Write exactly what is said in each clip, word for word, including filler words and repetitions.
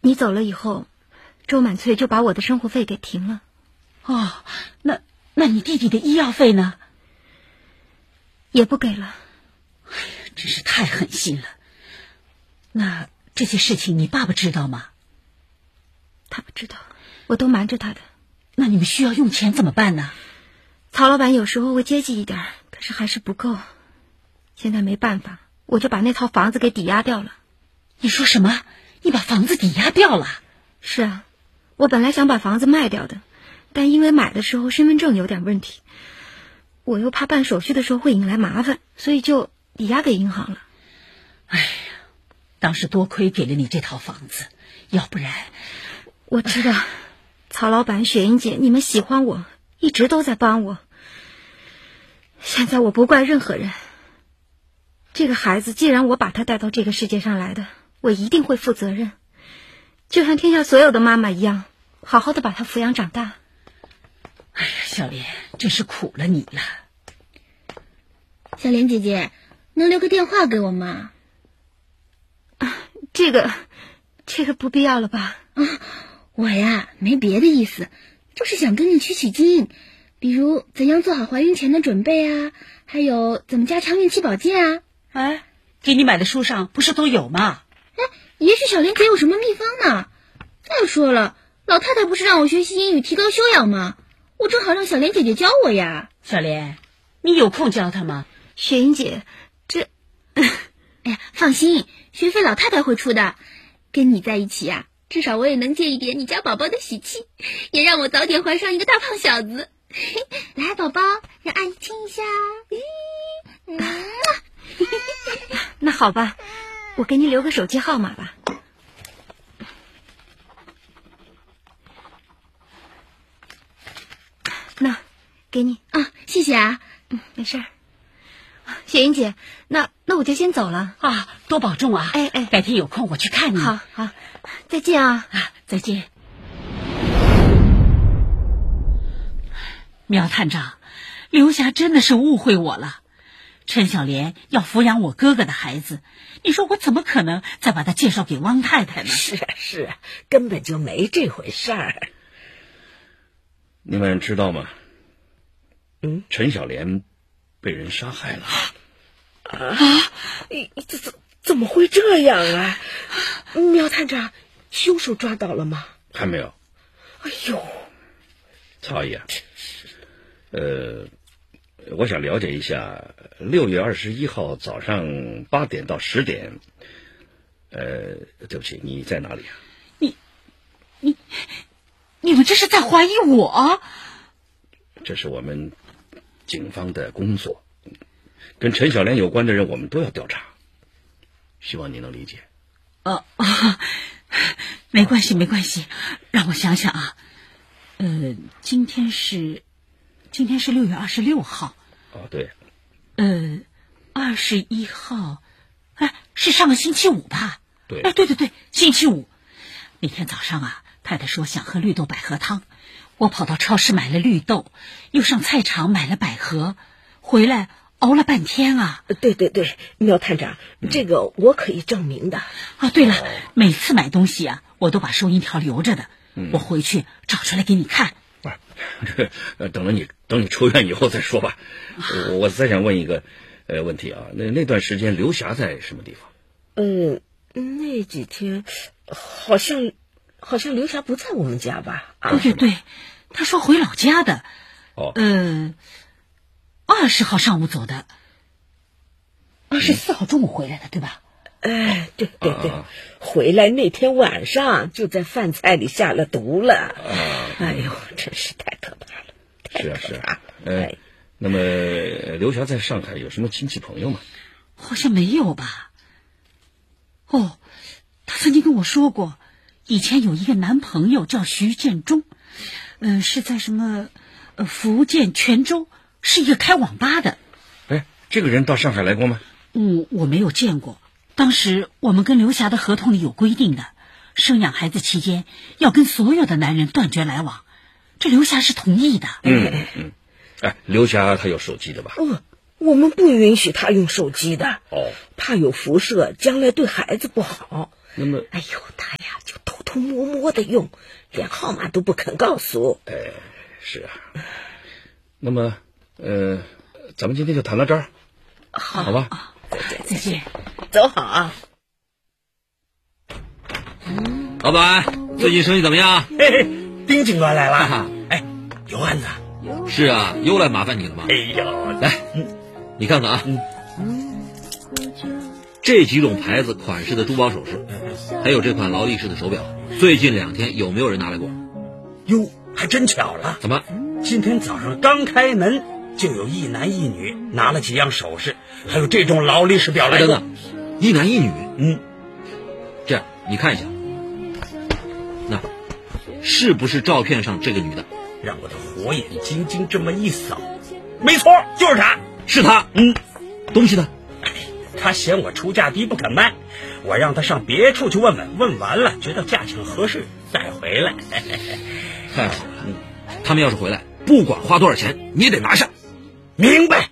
你走了以后，周满翠就把我的生活费给停了。 哦，那那你弟弟的医药费呢？ 也不给了。 哎呀，真是太狠心了。那这些事情你爸爸知道吗？ 他不知道，我都瞒着他的。 那你们需要用钱怎么办呢？ 曹老板有时候会接济一点，可是还是不够。现在没办法，我就把那套房子给抵押掉了。 你说什么？你把房子抵押掉了？ 是啊，我本来想把房子卖掉的，但因为买的时候身份证有点问题，我又怕办手续的时候会引来麻烦，所以就抵押给银行了。 哎呀，当时多亏给了你这套房子，要不然…… 我知道，曹老板、雪英姐，你们喜欢我，一直都在帮我。现在我不怪任何人。这个孩子既然我把他带到这个世界上来的，我一定会负责任，就像天下所有的妈妈一样，好好的把他抚养长大。 哎呀，小莲，真是苦了你了。 小莲姐姐，能留个电话给我吗？ 啊，这个这个不必要了吧？ 啊，我呀没别的意思，就是想跟你取取经，比如怎样做好怀孕前的准备啊，还有怎么加强孕期保健啊。 哎，给你买的书上不是都有吗？ 哎，也许小莲姐有什么秘方呢？再说了，老太太不是让我学习英语提高修养吗？我正好让小莲姐姐教我呀。 小莲，你有空教她吗？ 雪英姐，这…… 哎呀，放心，学费老太太会出的。跟你在一起呀、啊，至少我也能借一点你家宝宝的喜气，也让我早点怀上一个大胖小子。来，宝宝，让阿姨亲一下。嗯那好吧，我给你留个手机号码吧。那，给你啊，谢谢啊。 嗯，没事儿。雪英姐，那那我就先走了啊，多保重啊！ 哎哎， 改天有空我去看你。 好好，再见啊！ 啊，再见。苗探长，刘霞真的是误会我了。陈小莲要抚养我哥哥的孩子，你说我怎么可能再把他介绍给汪太太呢？ 是啊是啊，根本就没这回事儿。 你们知道吗？ 嗯， 陈小莲被人杀害了。 啊！怎怎怎么会这样啊？苗探长，凶手抓到了吗？ 还没有。 哎呦， 曹阿姨啊，呃，我想了解一下，六月二十一号早上八点到十点，呃，对不起，你在哪里啊？ 你，你，你们这是在怀疑我？ 这是我们警方的工作，跟陈小莲有关的人，我们都要调查，希望你能理解。 哦、啊，没关系，没关系，让我想想啊，呃，今天是，今天是六月二十六号。 哦，对。 呃，二十一号，哎，是上个星期五吧？ 对。 哎，对对对，星期五。那天早上啊，太太说想喝绿豆百合汤，我跑到超市买了绿豆，又上菜场买了百合，回来熬了半天啊。 对对对，苗探长，嗯、这个我可以证明的。 啊，对了，哦、每次买东西啊，我都把收银条留着的，嗯、我回去找出来给你看。 不是，这等了你等你出院以后再说吧。我我再想问一个呃问题啊，那那段时间刘霞在什么地方？ 嗯，那几天好像好像刘霞不在我们家吧？ 啊、对对对，他说回老家的。 哦， 呃，二十号上午走的，二十四号中午回来的，对吧？ 哎，对对对，啊、回来那天晚上就在饭菜里下了毒了。 啊、 哎呦，真是太可怕了！ 是啊是啊，哎，那么刘霞在上海有什么亲戚朋友吗？ 好像没有吧。哦，他曾经跟我说过，以前有一个男朋友叫徐建忠，嗯、呃，是在什么呃福建泉州，是一个开网吧的。 哎，这个人到上海来过吗？ 嗯，我没有见过。当时我们跟刘霞的合同里有规定的，生养孩子期间要跟所有的男人断绝来往，这刘霞是同意的。 嗯嗯嗯，哎，刘霞她有手机的吧？ 哦，我们不允许她用手机的。 哦， 怕有辐射，将来对孩子不好。 那么， 哎呦，她呀就偷偷偷摸摸的用，连号码都不肯告诉。 哎，是啊。那么，呃，咱们今天就谈到这儿， 好， 好吧？ 再见， 走好啊。 老板，最近生意怎么样？ 嘿嘿，丁警官来了。哎，有案子。 是啊，又来麻烦你了吗？ 哎呦， 来，你看看啊，这几种牌子款式的珠宝首饰，还有这款劳力士的手表，最近两天有没有人拿来过？ 哟，还真巧了。 怎么？ 今天早上刚开门，就有一男一女拿了几样首饰，还有这种劳力士表来过。 等等，一男一女？ 嗯， 这样你看一下，那是不是照片上这个女的？ 让我的火眼金睛这么一扫，没错，就是她。 是她。 嗯， 东西呢？ 她嫌我出价低不肯卖，我让她上别处去问问，问完了觉得价钱合适再回来。 太好了，嗯，他们要是回来，不管花多少钱，你也得拿下。 明白。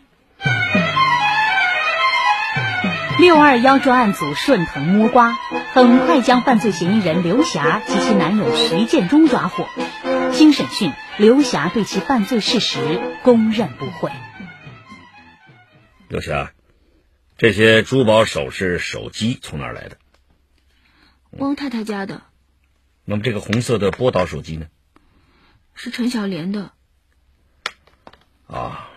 六二幺专案组顺藤摸瓜，很快将犯罪嫌疑人刘霞及其男友徐建中抓获。经审讯，刘霞对其犯罪事实供认不讳。 刘霞，这些珠宝首饰、手机从哪儿来的？ 汪太太家的。 那么这个红色的波导手机呢？ 是陈小莲的。 啊，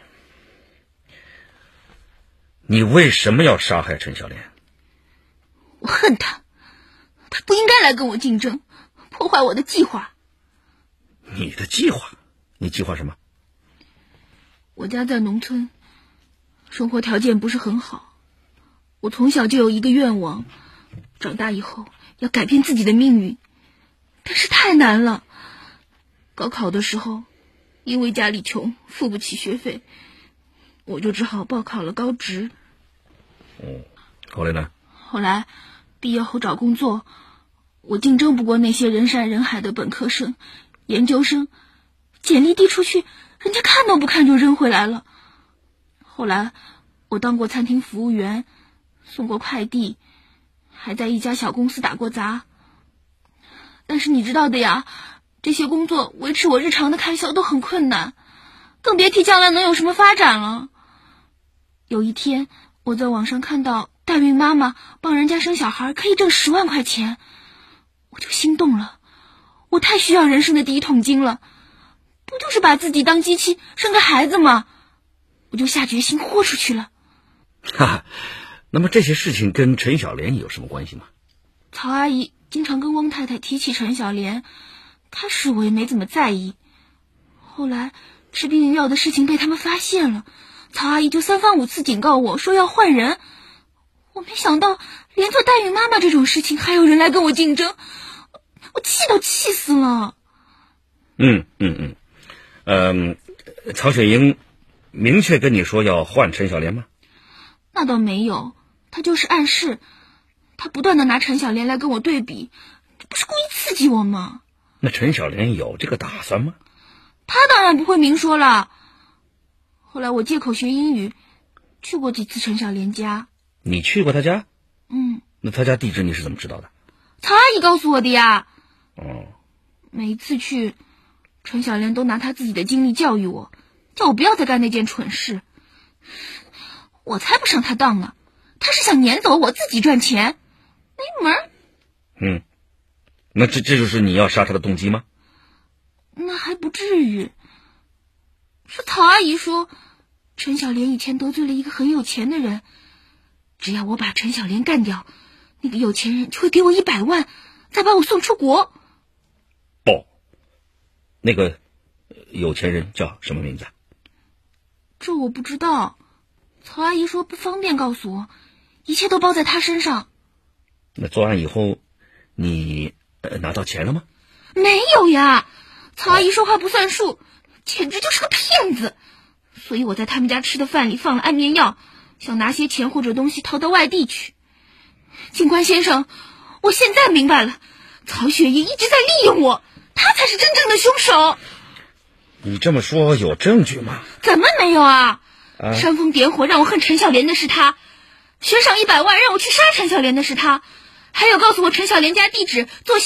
你为什么要杀害陈小莲？ 我恨他，他不应该来跟我竞争，破坏我的计划。 你的计划？你计划什么？ 我家在农村，生活条件不是很好。我从小就有一个愿望，长大以后要改变自己的命运，但是太难了。高考的时候，因为家里穷，付不起学费，我就只好报考了高职。 嗯，后来呢？ 后来毕业后找工作，我竞争不过那些人山人海的本科生、研究生，简历递出去，人家看都不看就扔回来了。后来我当过餐厅服务员，送过快递，还在一家小公司打过杂。但是你知道的呀，这些工作维持我日常的开销都很困难，更别提将来能有什么发展了。有一天，我在网上看到代孕妈妈帮人家生小孩可以挣十万块钱，我就心动了。我太需要人生的第一桶金了，不就是把自己当机器生个孩子吗？我就下决心豁出去了。 哈哈，那么这些事情跟陈小莲有什么关系吗？ 曹阿姨经常跟汪太太提起陈小莲，开始我也没怎么在意，后来吃避孕药的事情被他们发现了，曹阿姨就三番五次警告我说要换人。我没想到连做代孕妈妈这种事情还有人来跟我竞争，我气都气死了。 嗯嗯嗯，嗯、呃，曹雪英明确跟你说要换陈小莲吗？ 那倒没有，他就是暗示，他不断的拿陈小莲来跟我对比，这不是故意刺激我吗？ 那陈小莲有这个打算吗？ 他当然不会明说了。后来我借口学英语，去过几次陈小莲家。 你去过他家？ 嗯。 那他家地址你是怎么知道的？ 曹阿姨告诉我的呀。 哦。 每一次去，陈小莲都拿她自己的经历教育我，叫我不要再干那件蠢事。我才不上他当呢，他是想撵走我自己赚钱，没门儿。 嗯，那这这就是你要杀他的动机吗？ 那还不至于。是曹阿姨说，陈小莲以前得罪了一个很有钱的人，只要我把陈小莲干掉，那个有钱人就会给我一百万，再把我送出国。 不，那个有钱人叫什么名字？ 这我不知道，曹阿姨说不方便告诉我，一切都包在她身上。 那作案以后，你、呃、拿到钱了吗？ 没有呀，曹阿姨说话不算数，简直就是个骗子。所以我在他们家吃的饭里放了安眠药，想拿些钱或者东西逃到外地去。警官先生，我现在明白了，曹雪英一直在利用我，他才是真正的凶手。 你这么说有证据吗？ 怎么没有啊？ 啊煽风点火让我恨陈小莲的是他，悬赏一百万让我去杀陈小莲的是他，还有告诉我陈小莲家地址做